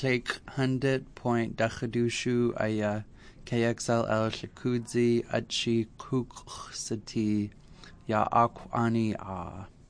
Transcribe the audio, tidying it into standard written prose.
Click 100.Dakadushu aya KXLL Shikudzi Achi Kuksati Ya Akwani A.